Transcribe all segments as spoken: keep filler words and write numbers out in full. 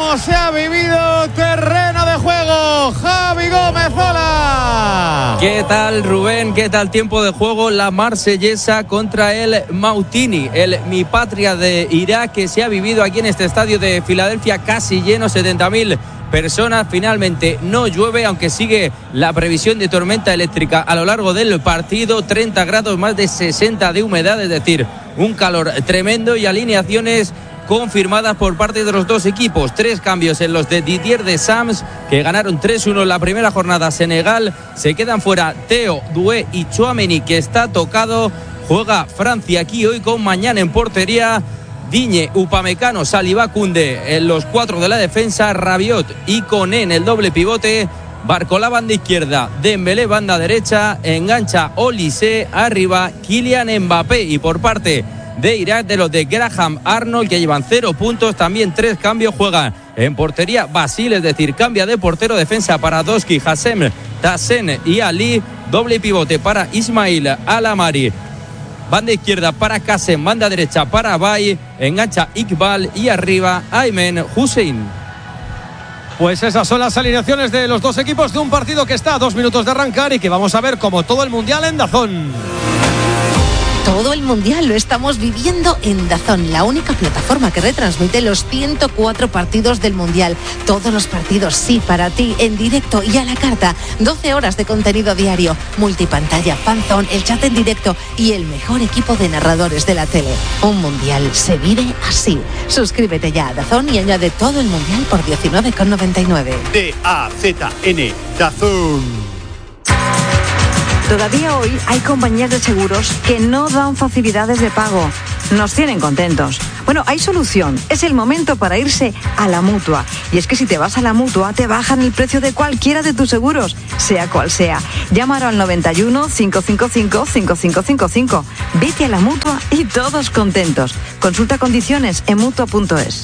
cómo se ha vivido terreno de juego. Javi Gómez, hola. ¿Qué tal, Rubén? ¿Qué tal tiempo de juego? La marsellesa contra el Mautini, el Mi Patria de Irak, que se ha vivido aquí en este estadio de Filadelfia, casi lleno, setenta mil personas. Finalmente no llueve, aunque sigue la previsión de tormenta eléctrica a lo largo del partido. Treinta grados, más de sesenta de humedad, es decir, un calor tremendo, y alineaciones confirmadas por parte de los dos equipos. Tres cambios en los de Didier Deschamps, que ganaron tres uno en la primera jornada. Senegal, se quedan fuera Theo, Doué y Tchouaméni, que está tocado. Juega Francia aquí hoy con Mañana en portería, Digne, Upamecano, Saliba, Koundé en los cuatro de la defensa, Rabiot y Koné en el doble pivote, Barcola banda izquierda, Dembélé banda derecha, engancha Olise, arriba Kylian Mbappé. Y por parte de Irak, de los de Graham Arnold, que llevan cero puntos, también tres cambios. Juegan en portería Basil, es decir, cambia de portero. Defensa para Doski, Hassem, Tassen y Ali, doble pivote para Ismail Alamari, banda izquierda para Kassem, banda derecha para Bay, engancha Iqbal y arriba Aymen Hussein. Pues esas son las alineaciones de los dos equipos de un partido que está a dos minutos de arrancar y que vamos a ver como todo el Mundial en DAZN. Todo el Mundial lo estamos viviendo en DAZN, la única plataforma que retransmite los ciento cuatro partidos del Mundial. Todos los partidos, sí, para ti, en directo y a la carta. doce horas de contenido diario, multipantalla, fanzone, el chat en directo y el mejor equipo de narradores de la tele. Un Mundial se vive así. Suscríbete ya a DAZN y añade todo el Mundial por diecinueve con noventa y nueve. D A Z N, DAZN. Todavía hoy hay compañías de seguros que no dan facilidades de pago. Nos tienen contentos. Bueno, hay solución. Es el momento para irse a la Mutua. Y es que si te vas a la Mutua, te bajan el precio de cualquiera de tus seguros, sea cual sea. Llámalo al noventa y uno, cinco cinco cinco, cinco cinco cinco cinco. Vete a la Mutua y todos contentos. Consulta condiciones en mutua punto es.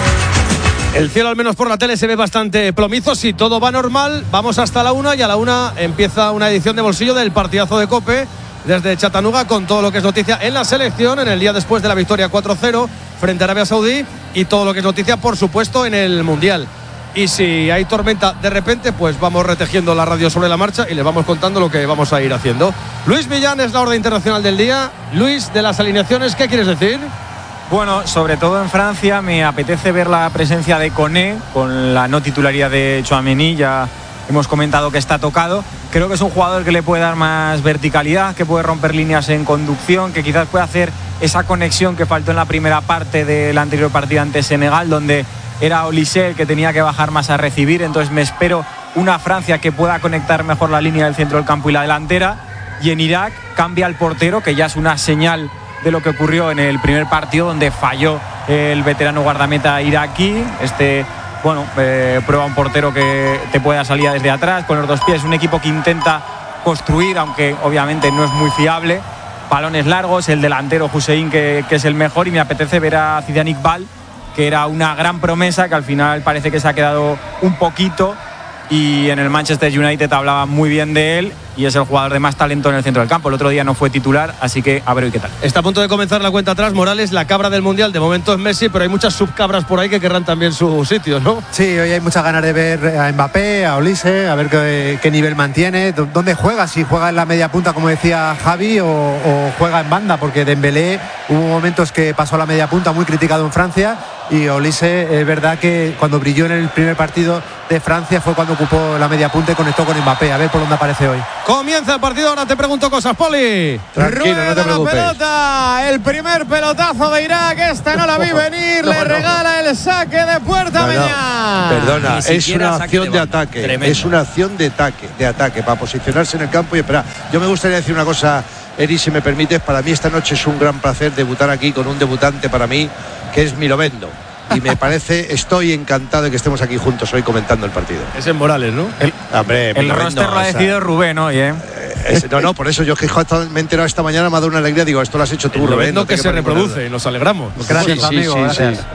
El cielo, al menos por la tele, se ve bastante plomizo. Si todo va normal, vamos hasta la una, y a la una empieza una edición de bolsillo del partidazo de COPE desde Chattanooga, con todo lo que es noticia en la selección en el día después de la victoria cuatro cero frente a Arabia Saudí, y todo lo que es noticia, por supuesto, en el Mundial. Y si hay tormenta de repente, pues vamos retejiendo la radio sobre la marcha y les vamos contando lo que vamos a ir haciendo. Luis Millán es la orden internacional del día. Luis, de las alineaciones, ¿qué quieres decir? Bueno, sobre todo en Francia me apetece ver la presencia de Koné con la no titularidad de Tchouaméni. Ya hemos comentado que está tocado. Creo que es un jugador que le puede dar más verticalidad, que puede romper líneas en conducción, que quizás puede hacer esa conexión que faltó en la primera parte del anterior partido ante Senegal, donde era Olise el que tenía que bajar más a recibir. Entonces me espero una Francia que pueda conectar mejor la línea del centro del campo y la delantera. Y en Irak cambia el portero, que ya es una señal de lo que ocurrió en el primer partido, donde falló el veterano guardameta iraquí. Este, bueno, eh, prueba un portero que te pueda salir desde atrás con los dos pies. Un equipo que intenta construir, aunque obviamente no es muy fiable. Balones largos, el delantero Hussein que, que es el mejor, y me apetece ver a Zidane Iqbal, que era una gran promesa, que al final parece que se ha quedado un poquito, y en el Manchester United hablaba muy bien de él, y es el jugador de más talento en el centro del campo. El otro día no fue titular, así que a ver hoy qué tal. Está a punto de comenzar la cuenta atrás. Morales, la cabra del Mundial, de momento es Messi, pero hay muchas subcabras por ahí que querrán también su sitio, ¿no? Sí, hoy hay muchas ganas de ver a Mbappé, a Olise, a ver qué, qué nivel mantiene, dónde juega, si juega en la media punta, como decía Javi, o, o juega en banda, porque Dembélé hubo momentos que pasó a la media punta, muy criticado en Francia, y Olise, es verdad que cuando brilló en el primer partido de Francia fue cuando ocupó la media punta y conectó con Mbappé. A ver por dónde aparece hoy. Comienza el partido, ahora te pregunto cosas, Poli. Tranquilo, no te preocupes. La pelota, el primer pelotazo de Irak, esta no la vi venir, no, le no. regala el saque de puerta. no, no. Perdona, es una acción de ataque, Tremendo. es una acción de ataque, de ataque, para posicionarse en el campo y esperar. Yo me gustaría decir una cosa, Eri, si me permites. Para mí esta noche es un gran placer debutar aquí con un debutante para mí, que es Milovendo. Y me parece, estoy encantado de que estemos aquí juntos hoy comentando el partido. Es en Morales, ¿no? El, Hombre, el roster lo ha decidido Rubén hoy, ¿eh? Es, no, no, por eso yo que me he enterado esta mañana, me ha dado una alegría. Digo, esto lo has hecho tú, el Rubén. No que, que se reproduce y nos alegramos. Gracias, sí, amigo. Sí, gracias. Sí.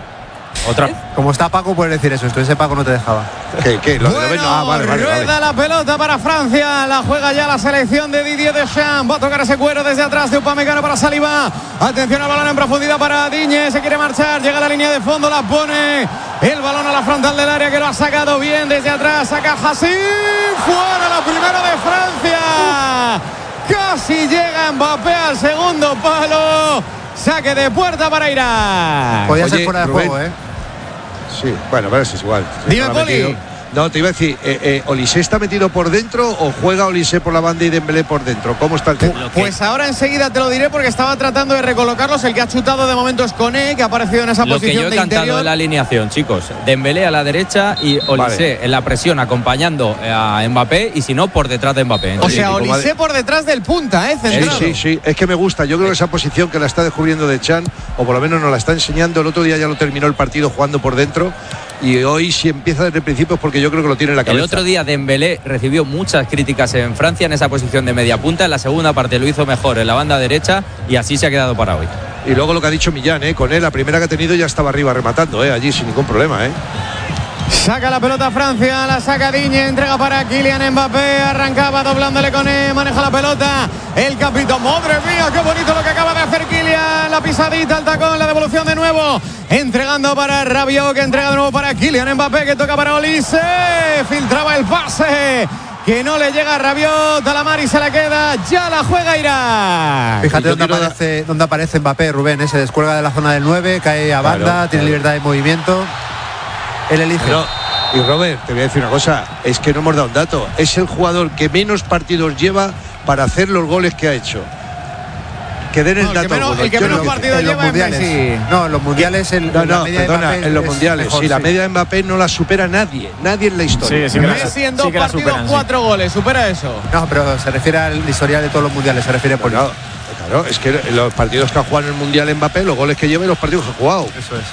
Otra. Como está Paco, puedes decir eso. Esto ese Paco no te dejaba. ¿Qué? ¿Qué? Lo bueno, de no, ah, vale, vale, rueda vale. la pelota para Francia. La juega ya la selección de Didier Deschamps. Va a tocar ese cuero desde atrás de Upamecano para Saliba. Atención al balón en profundidad para Digne. Se quiere marchar. Llega a la línea de fondo. La pone El balón a la frontal del área que lo ha sacado bien desde atrás. Saca Hassim. Fuera la primera de Francia. Casi llega Mbappé al segundo palo. Saque de puerta para Irak. Podía Oye, ser fuera de Rubén. Juego, ¿eh? Sí, bueno, pero es igual. Dime, Poli. No, te iba a decir, eh, eh, ¿Olise está metido por dentro o juega Olise por la banda y Dembélé por dentro? ¿Cómo está el tema? Pues ahora enseguida te lo diré porque estaba tratando de recolocarlos. El que ha chutado de momento es Koné, que ha aparecido en esa lo posición que yo he de cantado interior. en la alineación, chicos. Dembélé a la derecha y Olise vale. en la presión acompañando a Mbappé y si no, por detrás de Mbappé. O sea, Olise por detrás del punta, ¿eh? Centrado. Sí, sí, sí. Es que me gusta. Yo creo que esa posición que la está descubriendo De Chan, o por lo menos nos la está enseñando. El otro día ya lo terminó el partido jugando por dentro. Y hoy si empieza desde el principio es porque yo creo que lo tiene en la cabeza. El otro día Dembélé recibió muchas críticas en Francia en esa posición de media punta. En la segunda parte lo hizo mejor en la banda derecha y así se ha quedado para hoy. Y luego lo que ha dicho Millán, ¿eh? Con él, la primera que ha tenido ya estaba arriba rematando, ¿eh? Allí sin ningún problema, ¿eh? Saca la pelota Francia, la saca Digne, entrega para Kylian Mbappé, arrancaba doblándole con él, maneja la pelota, el capitán, madre mía, qué bonito lo que acaba de hacer Kylian, la pisadita, el tacón, la devolución de nuevo, entregando para Rabiot, que entrega de nuevo para Kylian Mbappé, que toca para Olise, filtraba el pase, que no le llega a Rabiot, a la mar y se la queda, ya la juega Irak. Fíjate dónde aparece, dónde aparece Mbappé, Rubén, ¿eh? Se descuelga de la zona del nueve, cae a banda, claro, tiene claro. libertad de movimiento. Él elige. Pero, y Robert, te voy a decir una cosa, es que no hemos dado un dato. Es el jugador que menos partidos lleva para hacer los goles que ha hecho. Que den el no, dato. El que menos, el que menos partidos lleva en Messi. No, en los mundiales, el, no, no, la media perdona, de Mbappé en los es mundiales. Mejor, sí, sí, la media de Mbappé no la supera nadie. Nadie en la historia. Sí, sí, Messi en dos sí partidos, superan, cuatro sí. goles, supera eso. No, pero se refiere al historial de todos los mundiales, se refiere por bueno, claro, es que los partidos que ha jugado en el mundial Mbappé, los goles que lleva y los partidos que ha jugado. Eso es.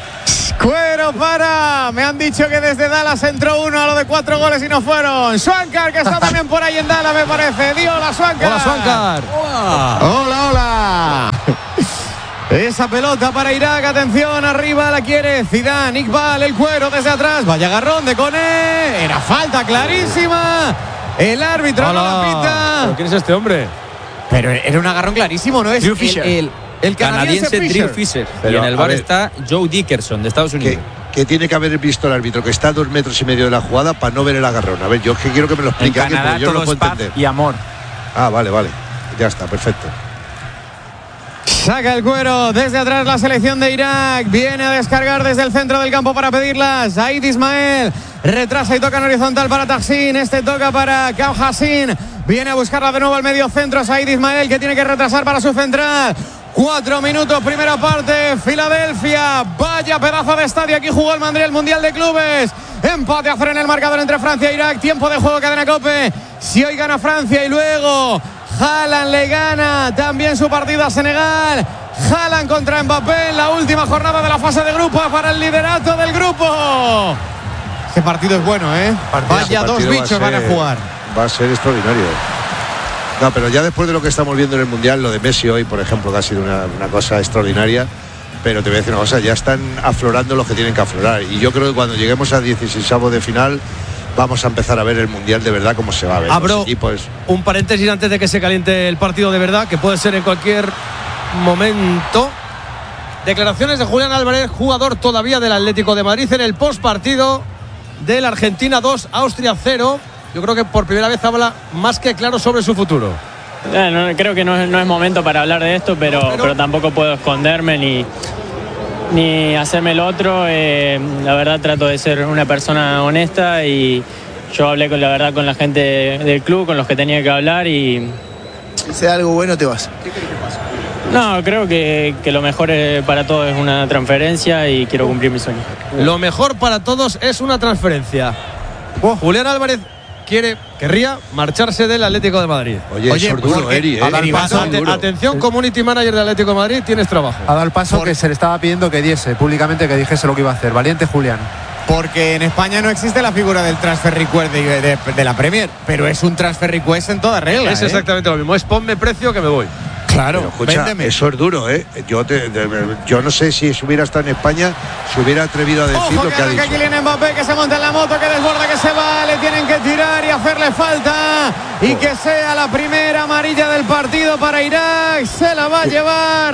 Cuero para, me han dicho que desde Dallas entró uno a lo de cuatro goles y no fueron. Swankar, que está también por ahí en Dallas, me parece. Dio la Swankar. Hola, Swankar. Hola, hola. hola. Esa pelota para Irak, atención, arriba la quiere Zidane, Iqbal, el Cuero desde atrás. Vaya agarrón de Koné, era falta clarísima. El árbitro hola. no la pita. ¿Pero quién es este hombre? Pero era un agarrón clarísimo, ¿no es? Drew Fisher. El, el, El canadiense, canadiense Drew Fisher. Pero, y en el bar está Joe Dickerson de Estados Unidos. Que, que tiene que haber visto el árbitro que está a dos metros y medio de la jugada para no ver el agarrón. A ver, yo es que quiero que me lo explique alguien, pero yo no lo puedo entender. Y amor. Ah, vale, vale. Ya está, perfecto. Saca el Cuero desde atrás la selección de Irak. Viene a descargar desde el centro del campo para pedirlas. Said Ismael retrasa y toca en horizontal para Tahsin. Este toca para Kao Hassin. Viene a buscarla de nuevo al medio centro. Said Ismael, que tiene que retrasar para su central. Cuatro minutos, primera parte, Filadelfia. Vaya pedazo de estadio. Aquí jugó el Madrid el Mundial de Clubes. Empate a cero en el marcador entre Francia e Irak. Tiempo de juego, cadena COPE. Si hoy gana Francia y luego Haaland le gana también su partido a Senegal. Haaland contra Mbappé en la última jornada de la fase de grupos para el liderato del grupo. Este partido es bueno, ¿eh? Partido, Vaya dos bichos ser, van a jugar. Va a ser extraordinario. No, pero ya después de lo que estamos viendo en el Mundial, lo de Messi hoy, por ejemplo, que ha sido una, una cosa extraordinaria, pero te voy a decir una cosa, ya están aflorando los que tienen que aflorar. Y yo creo que cuando lleguemos a dieciseisavos de final, vamos a empezar a ver el Mundial de verdad como se va a ver. Abro un paréntesis antes de que se caliente el partido de verdad, que puede ser en cualquier momento. Declaraciones de Julián Álvarez, jugador todavía del Atlético de Madrid, en el postpartido del Argentina dos, Austria cero. Yo creo que por primera vez habla más que claro sobre su futuro. Eh, no, creo que no es, no es momento para hablar de esto, pero, pero... pero tampoco puedo esconderme ni, ni hacerme el otro. Eh, la verdad trato de ser una persona honesta y yo hablé con la verdad con la gente del club, con los que tenía que hablar y... Si sea algo bueno te vas. ¿Qué crees que pasa? No, creo que, que lo mejor para todos es una transferencia y quiero cumplir mi sueño. Lo mejor para todos es una transferencia. Oh, Julián Álvarez quiere, querría marcharse del Atlético de Madrid. Oye, Oye es duro, Eri, ¿eh? Eri, paso, ate, atención, community manager del Atlético de Madrid, tienes trabajo. Ha dado el paso Por... que se le estaba pidiendo que diese públicamente, que dijese lo que iba a hacer. Valiente Julián. Porque en España no existe la figura del transfer request de, de, de la Premier, pero es un transfer request en toda regla. Es ¿eh? exactamente lo mismo, es ponme precio que me voy. Claro, pero escucha, véndeme. Eso es duro, ¿eh? Yo, te, de, yo no sé si hubiera estado en España, se hubiera atrevido a decir Ojo lo que, que ha dicho. Kylian Mbappé, que se monta en la moto, que desborda, que se va, le tienen que tirar y hacerle falta. Y que sea la primera amarilla del partido para Irak. Se la va a llevar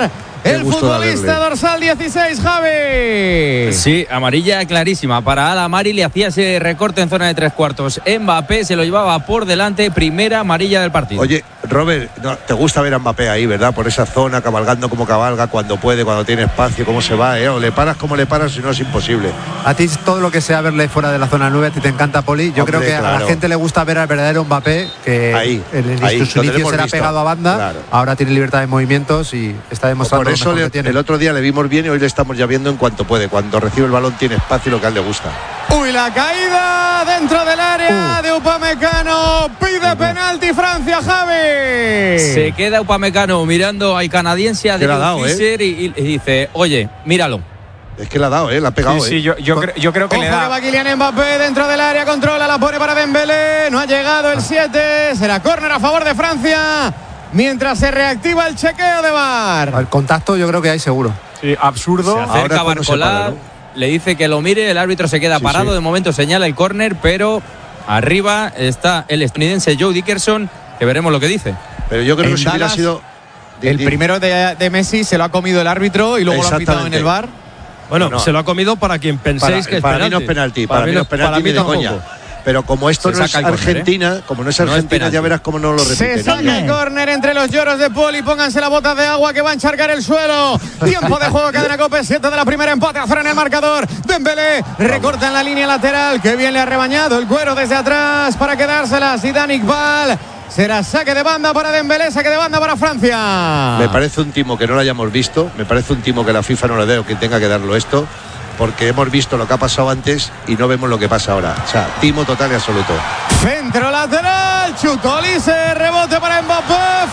el futbolista dorsal dieciséis, Javi. Sí, amarilla clarísima para Alamari, le hacía ese recorte en zona de tres cuartos. Mbappé se lo llevaba por delante, primera amarilla del partido. Oye, Robert, no, te gusta ver a Mbappé ahí, ¿verdad? Por esa zona, cabalgando como cabalga, cuando puede, cuando tiene espacio, cómo se va, ¿eh? O le paras como le paras, si no es imposible. A ti todo lo que sea verle fuera de la zona nueve, a ti te encanta, Poli. Yo Hombre, creo que claro. a la gente le gusta ver al verdadero Mbappé, que ahí, en ahí, sus inicios era visto. pegado a banda, Claro. ahora tiene libertad de movimientos y está demostrando Por eso lo mejor le, que tiene. el otro día le vimos bien y hoy le estamos ya viendo en cuanto puede. Cuando recibe el balón tiene espacio y lo que a él le gusta. Uy, la caída dentro del área uh. de Upamecano. Pide penalti Francia, Javi. Se queda Upamecano mirando al canadiense, a Diego Fischer, ¿eh? y, y dice, oye, míralo. Es que le ha dado, ¿eh? Le ha pegado, sí, sí, ¿eh? yo, yo, cre yo creo que Ojo le da. que va Kylian Mbappé dentro del área, controla, la pone para Dembélé. No ha llegado el siete. Será córner a favor de Francia. Mientras se reactiva el chequeo de V A R. El contacto yo creo que hay seguro. Sí, absurdo. Se acerca Barcola, ¿no? Le dice que lo mire, el árbitro se queda sí, parado, sí. De momento señala el córner, pero arriba está el estadounidense Joe Dickerson, que veremos lo que dice. Pero yo creo que si hubiera sido... El primero de, de Messi se lo ha comido el árbitro y luego lo ha pitado en el V A R. Bueno, no. se lo ha comido para quien penséis para, que es para penalti. Mí no es penalti. Para, para mí no es penalti, para mí de coña. Pero como esto se no es Argentina, córner, ¿eh? Como no es Argentina, no es ya verás cómo no lo repiten. Se saca el córner entre los lloros de Poli. Pónganse las botas de agua que va a encharcar el suelo. Tiempo de juego, cadena COPE, siete de la primera, empate a cero en el marcador. Dembélé recorta en la línea lateral. Qué bien le ha rebañado el cuero desde atrás para quedárselas. Y Dani Iqbal. Será saque de banda para Dembélé, saque de banda para Francia. Me parece un timo que no lo hayamos visto. Me parece un timo que la FIFA no le dé o que tenga que darlo esto. Porque hemos visto lo que ha pasado antes y no vemos lo que pasa ahora. O sea, timo total y absoluto. Centro lateral, chutó Olise, rebote para Mbappé,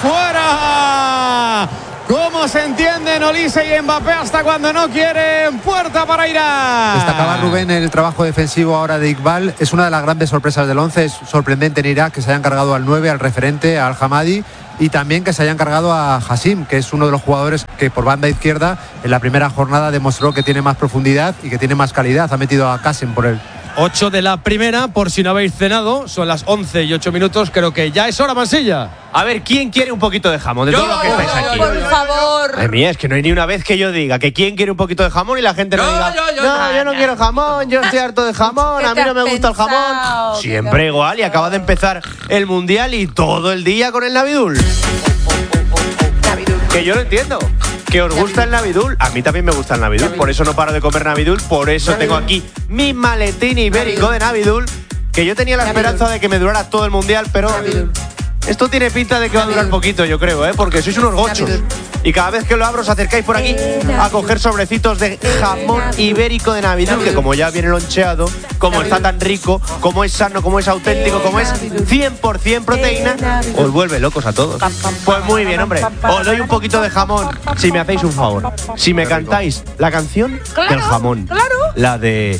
fuera. ¿Cómo se entienden Olise y Mbappé hasta cuando no quieren? Puerta para Irak. Destacaba Rubén el trabajo defensivo ahora de Iqbal. Es una de las grandes sorpresas del once. Es sorprendente en Irak que se hayan cargado al nueve, al referente, al Hamadi. Y también que se hayan cargado a Hassim, que es uno de los jugadores que por banda izquierda en la primera jornada demostró que tiene más profundidad y que tiene más calidad. Ha metido a Kasim por él. ocho de la primera, por si no habéis cenado, son las once y ocho minutos, creo que ya es hora, Mansilla. A ver, ¿quién quiere un poquito de jamón? De yo, todo lo que estáis aquí. Por favor. Madre mía, es que no hay ni una vez que yo diga que quién quiere un poquito de jamón y la gente no, no diga, yo, yo, no, no, yo no, no quiero jamón, yo estoy harto de jamón, a mí no me gusta el jamón. Siempre igual, y acaba de empezar el Mundial y todo el día con el Navidul. Que yo lo entiendo. Que os gusta el Navidul, a mí también me gusta el Navidul, por eso no paro de comer Navidul, por eso tengo aquí mi maletín ibérico de Navidul, que yo tenía la esperanza de que me durara todo el Mundial, pero esto tiene pinta de que va a durar poquito, yo creo, ¿eh? Porque sois unos gochos. Y cada vez que lo abro os acercáis por aquí a coger sobrecitos de jamón ibérico de Navidul, que como ya viene loncheado, como está tan rico, como es sano, como es auténtico, como es cien por cien proteína, os vuelve locos a todos. Pues muy bien, hombre, os doy un poquito de jamón si me hacéis un favor. Si me cantáis la canción del jamón, la de